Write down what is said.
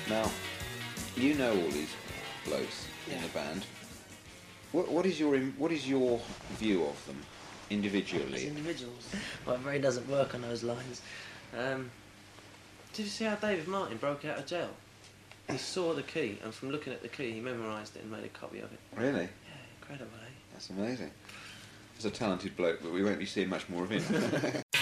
Now, you know all these blokes in the band. What is your view of them individually? As individuals, my brain doesn't work on those lines. Did you see how David Martin broke out of jail? He saw the key, and from looking at the key, he memorised it and made a copy of it. Really? Yeah, incredible, eh? That's amazing. He's a talented bloke, but we won't be seeing much more of him.